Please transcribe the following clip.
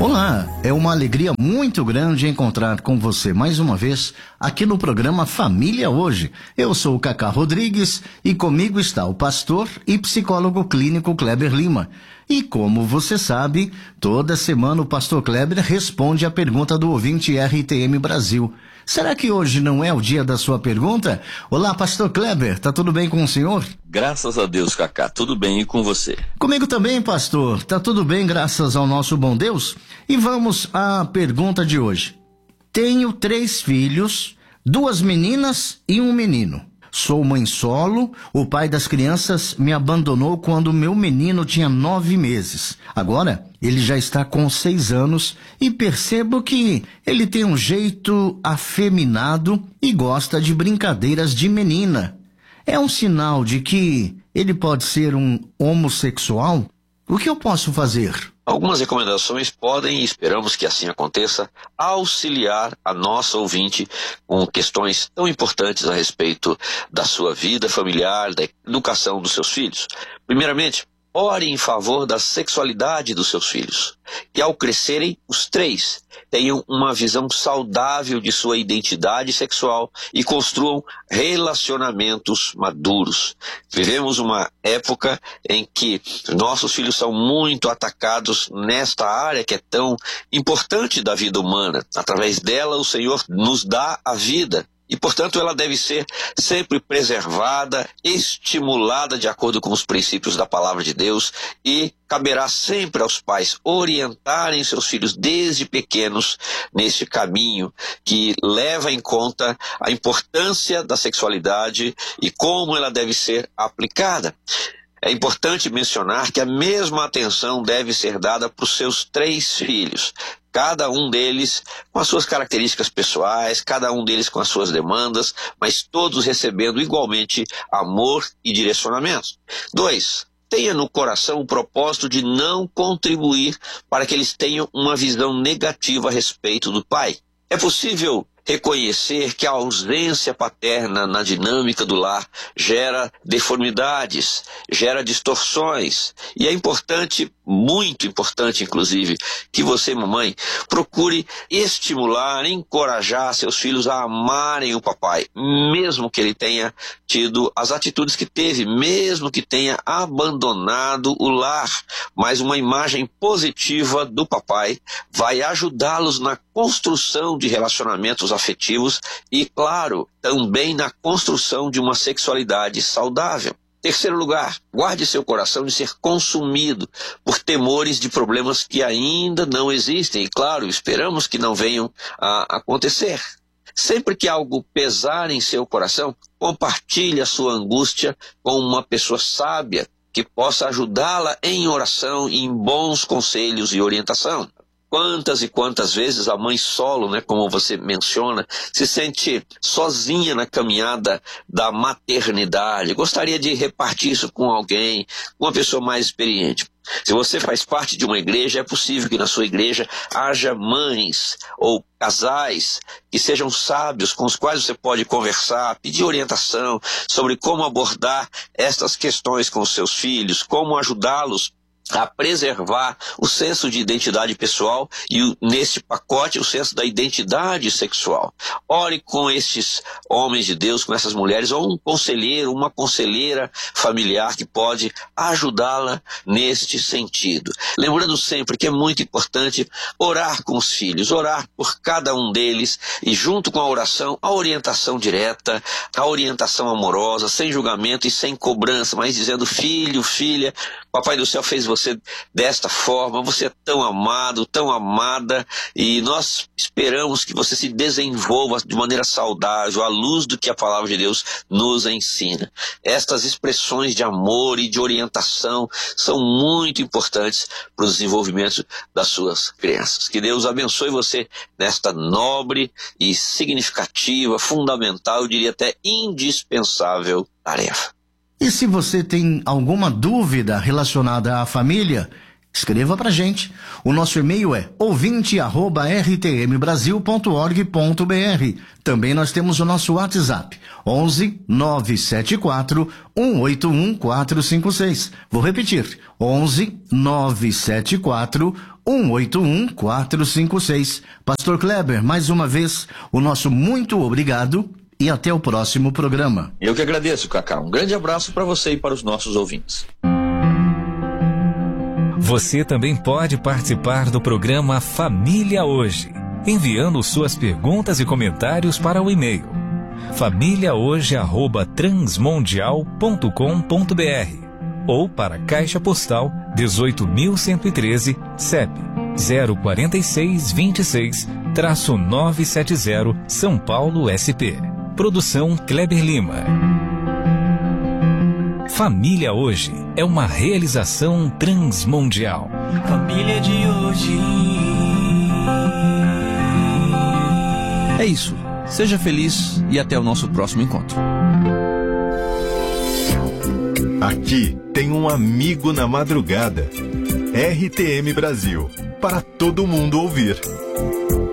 Olá, é uma alegria muito grande encontrar com você mais uma vez aqui no programa Família Hoje. Eu sou o Cacá Rodrigues e comigo está o pastor e psicólogo clínico Kleber Lima. E como você sabe, toda semana o pastor Kleber responde a pergunta do ouvinte RTM Brasil. Será que hoje não é o dia da sua pergunta? Olá, pastor Kleber, tá tudo bem com o senhor? Graças a Deus, Cacá, tudo bem e com você? Comigo também, pastor, tá tudo bem graças ao nosso bom Deus? E vamos à pergunta de hoje. Tenho 3 filhos, 2 meninas e um menino. Sou mãe solo, o pai das crianças me abandonou quando meu menino tinha 9 meses. Agora, ele já está com 6 anos e percebo que ele tem um jeito afeminado e gosta de brincadeiras de menina. É um sinal de que ele pode ser um homossexual? O que eu posso fazer? Algumas recomendações podem, e esperamos que assim aconteça, auxiliar a nossa ouvinte com questões tão importantes a respeito da sua vida familiar, da educação dos seus filhos. Primeiramente, ore em favor da sexualidade dos seus filhos. Que ao crescerem, os 3 tenham uma visão saudável de sua identidade sexual e construam relacionamentos maduros. Vivemos uma época em que nossos filhos são muito atacados nesta área que é tão importante da vida humana. Através dela, o Senhor nos dá a vida. E, portanto, ela deve ser sempre preservada, estimulada de acordo com os princípios da palavra de Deus, e caberá sempre aos pais orientarem seus filhos desde pequenos neste caminho que leva em conta a importância da sexualidade e como ela deve ser aplicada. É importante mencionar que a mesma atenção deve ser dada para os seus 3 filhos. Cada um deles com as suas características pessoais, cada um deles com as suas demandas, mas todos recebendo igualmente amor e direcionamento. 2. Tenha no coração o propósito de não contribuir para que eles tenham uma visão negativa a respeito do pai. É possível reconhecer que a ausência paterna na dinâmica do lar gera deformidades, gera distorções. E é importante, muito importante inclusive, que você, mamãe, procure estimular, encorajar seus filhos a amarem o papai, mesmo que ele tenha tido as atitudes que teve, mesmo que tenha abandonado o lar. Mas uma imagem positiva do papai vai ajudá-los na construção de relacionamentos afetivos e, claro, também na construção de uma sexualidade saudável. Terceiro lugar, guarde seu coração de ser consumido por temores de problemas que ainda não existem e, claro, esperamos que não venham a acontecer. Sempre que algo pesar em seu coração, compartilhe a sua angústia com uma pessoa sábia que possa ajudá-la em oração e em bons conselhos e orientação. Quantas e quantas vezes a mãe solo, como você menciona, se sente sozinha na caminhada da maternidade. Gostaria de repartir isso com alguém, com uma pessoa mais experiente. Se você faz parte de uma igreja, é possível que na sua igreja haja mães ou casais que sejam sábios, com os quais você pode conversar, pedir orientação sobre como abordar estas questões com os seus filhos, como ajudá-los a preservar o senso de identidade pessoal e, nesse pacote, o senso da identidade sexual. Ore com estes homens de Deus, com essas mulheres, ou um conselheiro, uma conselheira familiar que pode ajudá-la neste sentido. Lembrando sempre que é muito importante orar com os filhos, orar por cada um deles e, junto com a oração, a orientação direta, a orientação amorosa, sem julgamento e sem cobrança, mas dizendo: filho, filha, Papai do Céu fez você desta forma, você é tão amado, tão amada, e nós esperamos que você se desenvolva de maneira saudável, à luz do que a palavra de Deus nos ensina. Estas expressões de amor e de orientação são muito importantes para o desenvolvimento das suas crianças. Que Deus abençoe você nesta nobre e significativa, fundamental, eu diria até indispensável tarefa. E se você tem alguma dúvida relacionada à família, Escreva pra gente. O nosso e-mail é ouvinte@rtmbrasil.org.br. Também nós temos o nosso WhatsApp, 11 974 181 456. Vou repetir, 11 974 181 456. Pastor Kleber, mais uma vez, o nosso muito obrigado e até o próximo programa. Eu que agradeço, Cacá. Um grande abraço para você e para os nossos ouvintes. Você também pode participar do programa Família Hoje, enviando suas perguntas e comentários para o e-mail famíliahoje@transmundial.com.br ou para a Caixa Postal 18.113, CEP 04626-970, São Paulo, SP. Produção Kleber Lima. Família Hoje é uma realização transmundial. Família de hoje. É isso. Seja feliz e até o nosso próximo encontro. Aqui tem um amigo na madrugada. RTM Brasil. Para todo mundo ouvir.